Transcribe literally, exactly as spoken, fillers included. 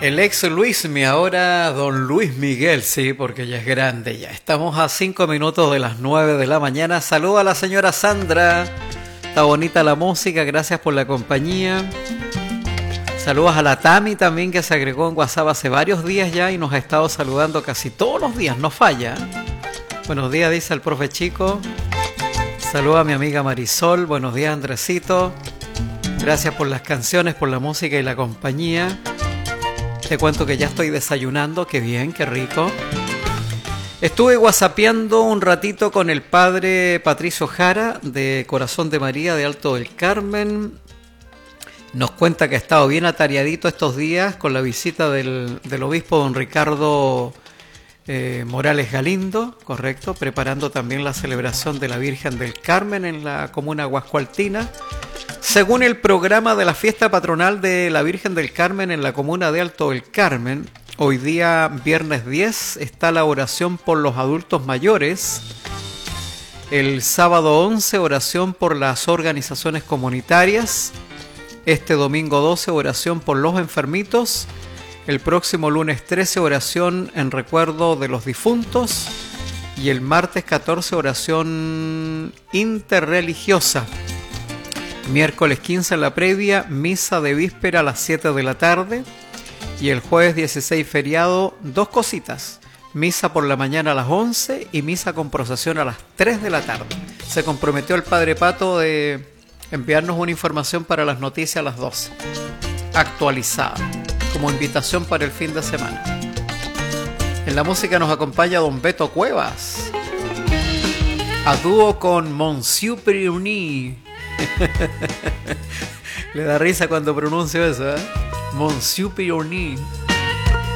El ex Luismi, ahora don Luis Miguel, sí, porque ya es grande ya. Estamos a cinco minutos de las nueve de la mañana. Saluda a la señora Sandra. Está bonita la música, gracias por la compañía. Saludos a la Tami también, que se agregó en WhatsApp hace varios días ya y nos ha estado saludando casi todos los días, no falla. Buenos días, dice el profe Chico. Saludos a mi amiga Marisol. Buenos días, Andresito. Gracias por las canciones, por la música y la compañía. Te cuento que ya estoy desayunando, qué bien, qué rico. Estuve whatsappeando un ratito con el padre Patricio Jara de Corazón de María de Alto del Carmen. Nos cuenta que ha estado bien atareadito estos días con la visita del, del obispo don Ricardo eh, Morales Galindo, correcto, preparando también la celebración de la Virgen del Carmen en la comuna guascualtina. Según el programa de la fiesta patronal de la Virgen del Carmen en la comuna de Alto del Carmen, hoy día, viernes diez, está la oración por los adultos mayores. El sábado once, oración por las organizaciones comunitarias. Este domingo doce, oración por los enfermitos. El próximo lunes trece, oración en recuerdo de los difuntos. Y el martes catorce, oración interreligiosa. Miércoles quince en la previa, misa de víspera a las siete de la tarde. Y el jueves dieciséis feriado, dos cositas. Misa por la mañana a las once y misa con procesión a las tres de la tarde. Se comprometió el padre Pato de enviarnos una información para las noticias a las doce. Actualizada, como invitación para el fin de semana. En la música nos acompaña don Beto Cuevas. A dúo con Monsieur Priouni. Le da risa cuando pronuncio eso, ¿eh? Monsieur Priouni.